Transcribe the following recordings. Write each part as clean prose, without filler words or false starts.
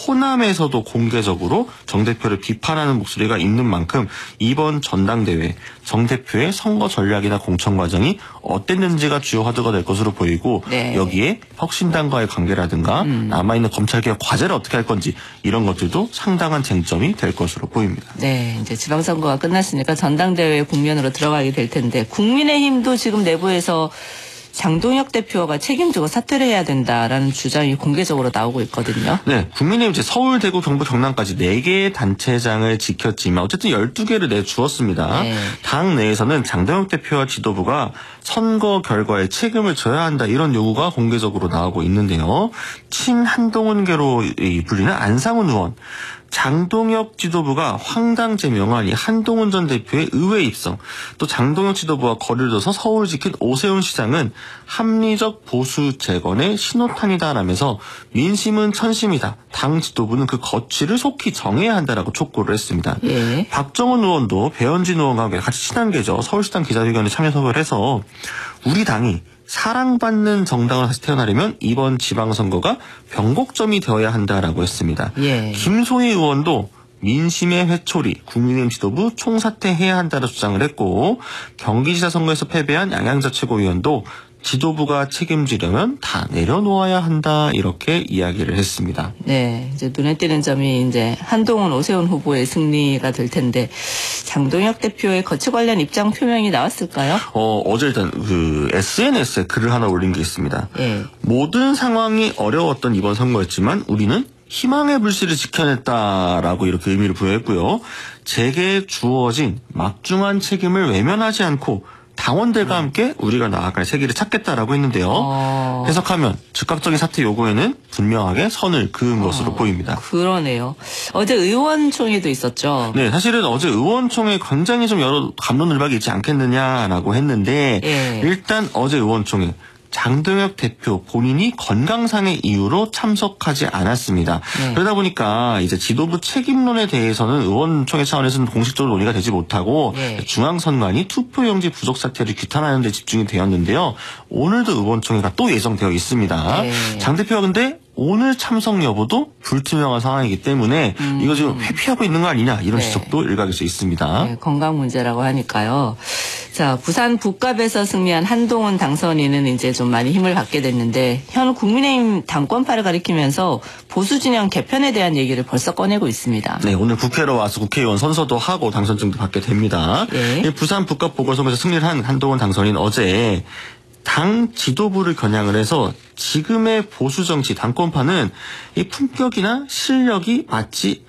호남에서도 공개적으로 정 대표를 비판하는 목소리가 있는 만큼 이번 전당대회 정 대표의 선거 전략이나 공천 과정이 어땠는지가 주요 화두가 될 것으로 보이고 네. 여기에 혁신당과의 관계라든가 남아있는 검찰개혁 과제를 어떻게 할 건지 이런 것들도 상당한 쟁점이 될 것으로 보입니다. 네, 이제 지방선거가 끝났으니까 전당대회 국면으로 들어가게 될 텐데 국민의힘도 지금 내부에서 장동혁 대표가 책임지고 사퇴를 해야 된다라는 주장이 공개적으로 나오고 있거든요. 네, 국민의힘 이제 서울, 대구, 경북, 경남까지 4개의 단체장을 지켰지만 어쨌든 12개를 내주었습니다. 네. 당 내에서는 장동혁 대표와 지도부가 선거 결과에 책임을 져야 한다 이런 요구가 공개적으로 나오고 있는데요. 친한동훈계로 불리는 안상훈 의원. 장동혁 지도부가 황당제 명한 이 한동훈 전 대표의 의회 입성, 또 장동혁 지도부와 거리를 둬서 서울을 지킨 오세훈 시장은 합리적 보수 재건의 신호탄이다라면서 민심은 천심이다. 당 지도부는 그 거취를 속히 정해야 한다라고 촉구를 했습니다. 예. 박정훈 의원도 배현진 의원과 함께 같이 친한계죠. 서울시당 기자회견에 참여석을 해서 우리 당이 사랑받는 정당으로 다시 태어나려면 이번 지방선거가 변곡점이 되어야 한다라고 했습니다. 예. 김소희 의원도 민심의 회초리, 국민의힘 지도부 총사퇴해야 한다고 주장을 했고 경기지사 선거에서 패배한 양양자 최고위원도 지도부가 책임지려면 다 내려놓아야 한다 이렇게 이야기를 했습니다. 네, 이제 눈에 띄는 점이 이제 한동훈, 오세훈 후보의 승리가 될 텐데 장동혁 대표의 거취 관련 입장 표명이 나왔을까요? 어제 일단 SNS에 글을 하나 올린 게 있습니다. 예. 모든 상황이 어려웠던 이번 선거였지만 우리는 희망의 불씨를 지켜냈다라고 이렇게 의미를 부여했고요. 제게 주어진 막중한 책임을 외면하지 않고 당원들과 함께 우리가 나아갈 세기를 찾겠다라고 했는데요. 해석하면 즉각적인 사퇴 요구에는 분명하게 선을 그은 것으로 보입니다. 그러네요. 어제 의원총회도 있었죠. 네, 사실은 어제 의원총회 굉장히 좀 여러 갑론을박이 있지 않겠느냐라고 했는데 예. 일단 어제 의원총회 장동혁 대표 본인이 건강상의 이유로 참석하지 않았습니다. 네. 그러다 보니까 이제 지도부 책임론에 대해서는 의원총회 차원에서는 공식적으로 논의가 되지 못하고 네. 중앙선관위 투표용지 부족 사태를 규탄하는 데 집중이 되었는데요. 오늘도 의원총회가 또 예정되어 있습니다. 네. 장 대표가 근데 오늘 참석 여부도 불투명한 상황이기 때문에 이거 지금 회피하고 있는 거 아니냐 이런 네. 지적도 일각에서 있습니다. 네, 건강 문제라고 하니까요. 자, 부산 북갑에서 승리한 한동훈 당선인은 이제 좀 많이 힘을 받게 됐는데 현 국민의힘 당권파를 가리키면서 보수 진영 개편에 대한 얘기를 벌써 꺼내고 있습니다. 네, 오늘 국회로 와서 국회의원 선서도 하고 당선증도 받게 됩니다. 예. 이 부산 북갑 보궐선거에서 승리를 한 한동훈 당선인 어제 당 지도부를 겨냥을 해서 지금의 보수 정치 당권파는 이 품격이나 실력이 맞지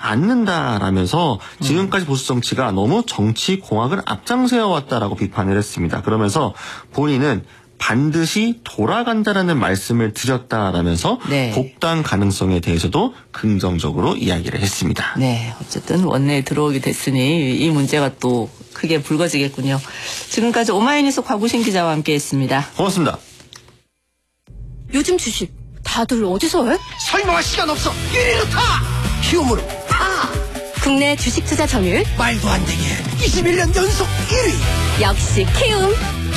않는다라면서 지금까지 보수 정치가 너무 정치 공학을 앞장세워 왔다라고 비판을 했습니다. 그러면서 본인은 반드시 돌아간다라는 말씀을 드렸다라면서 네. 복당 가능성에 대해서도 긍정적으로 이야기를 했습니다. 네, 어쨌든 원내에 들어오게 됐으니 이 문제가 또 크게 불거지겠군요. 지금까지 오마이뉴스 곽우신 기자와 함께했습니다. 고맙습니다. 요즘 주식 다들 어디서 해? 설명할 시간 없어. 1위로 타. 키움으로 타. 국내 주식 투자 점유율 말도 안 되게 21년 연속 1위. 역시 키움.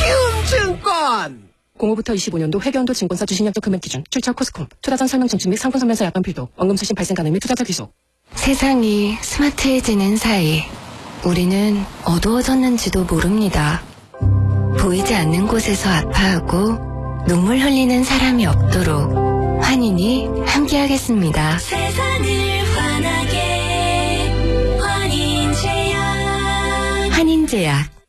키움증권. 05부터 25년도 회계연도 증권사 주식약정 금액 기준 출처 코스콤 투자 전 설명 증축 및 상품 설명서 약관 필도 원금수신 발생 가능 및 투자자 귀속. 세상이 스마트해지는 사이 우리는 어두워졌는지도 모릅니다. 보이지 않는 곳에서 아파하고 눈물 흘리는 사람이 없도록 환인이 함께하겠습니다. 세상을 환하게 환인제약. 환인제약